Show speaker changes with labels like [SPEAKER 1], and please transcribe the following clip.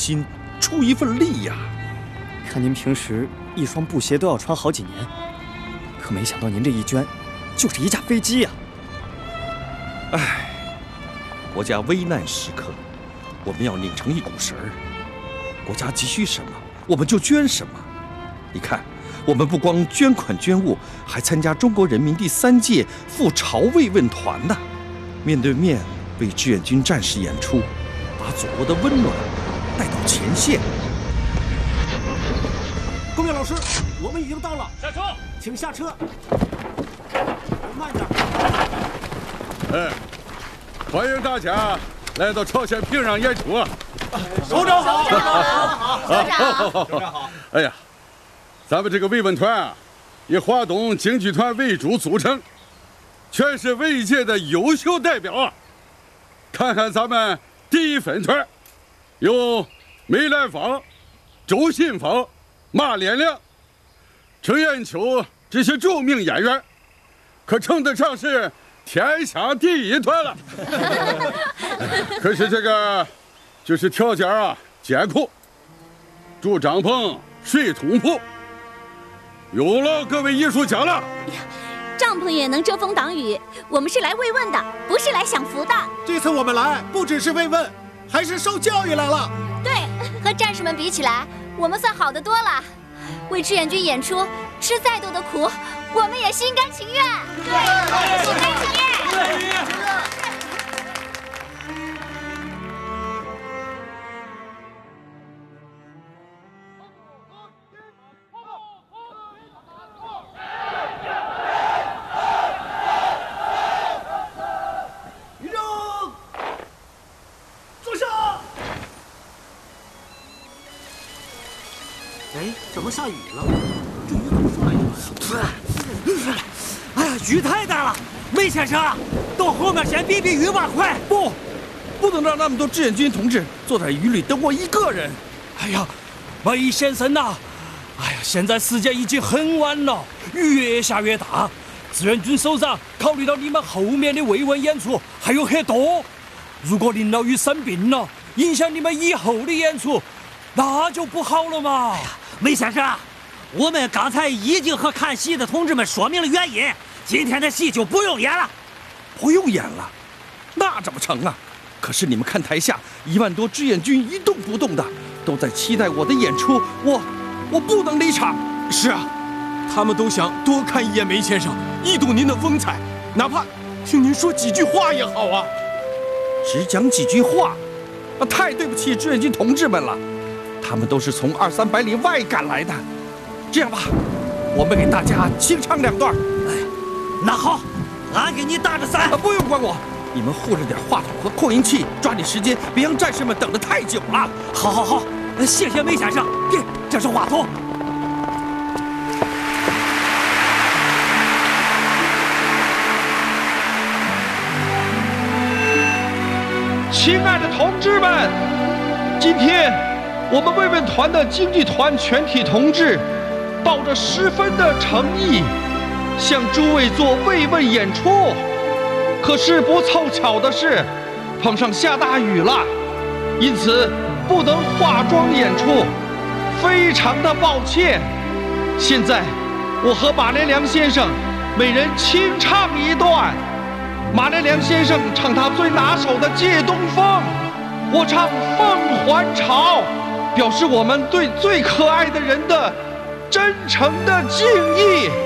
[SPEAKER 1] 心，出一份力呀。
[SPEAKER 2] 看您平时一双布鞋都要穿好几年，可没想到您这一捐，就是一架飞机呀！
[SPEAKER 1] 唉，国家危难时刻，我们要拧成一股绳儿。国家急需什么，我们就捐什么。你看，我们不光捐款捐物，还参加中国人民第3届赴朝慰问团呢，面对面为志愿军战士演出，把祖国的温暖带到前线。
[SPEAKER 3] 公庙老师，我们已经到了，
[SPEAKER 4] 下车，
[SPEAKER 3] 请下车。慢点。
[SPEAKER 5] 欢迎大家来到朝鲜平壤演出。
[SPEAKER 3] 首长好，
[SPEAKER 6] 首长好。
[SPEAKER 5] 哎呀，咱们这个慰问团啊，以华东京剧团为主组成，全是卫界的优秀代表啊。看看咱们第一分团，有梅兰芳、周信芳、马连良、程砚秋这些著名演员，可称得上是天下第一团了。可是这个就是条件啊艰苦，住帐篷睡通铺，有劳各位艺术家了。
[SPEAKER 6] 帐篷也能遮风挡雨，我们是来慰问的，不是来享福的。
[SPEAKER 3] 这次我们来不只是慰问，还是受教育来了。
[SPEAKER 6] 对，和战士们比起来，我们算好得多了。为志愿军演出，吃再多的苦，我们也心甘情愿。对，心甘情愿。
[SPEAKER 3] 立正，坐下。哎，怎么下雨了？这雨怎么这么大？
[SPEAKER 4] 哎呀，雨太大了！梅先生，到后面先避避雨吧，快！
[SPEAKER 1] 不能让那么多志愿军同志坐在雨里等我一个人。
[SPEAKER 4] 哎呀，梅先生呐，哎呀，现在时间已经很晚了，雨越下越大。志愿军首长考虑到你们后面的慰问演出还有很多，如果淋了雨生病了，影响你们以后的演出，那就不好了嘛。哎呀，梅先生，我们刚才已经和看戏的同志们说明了原因，今天的戏就不用演了。
[SPEAKER 1] 不用演了，那怎么成啊？可是你们看台下1万多志愿军一动不动的，都在期待我的演出，我不能离场。
[SPEAKER 7] 是啊，他们都想多看一眼梅先生，一睹您的风采，哪怕听您说几句话也好啊。
[SPEAKER 1] 只讲几句话，太对不起志愿军同志们了，他们都是从200-300里外赶来的。这样吧，我们给大家清唱2段。
[SPEAKER 4] 那好，俺给你打着伞。
[SPEAKER 1] 不用管我，你们护着点话筒和扩音器，抓紧时间，别让战士们等得太久了。
[SPEAKER 4] 好，谢谢梅先生。这是话筒。
[SPEAKER 8] 亲爱的同志们，今天我们慰问团的京剧团全体同志，抱着10分的诚意，向诸位做慰问演出。可是不凑巧的是，碰上下大雨了，因此不能化妆演出，非常的抱歉。现在我和马连良先生每人清唱一段。马连良先生唱他最拿手的《借东风》，我唱《凤还巢》，表示我们对最可爱的人的真诚的敬意。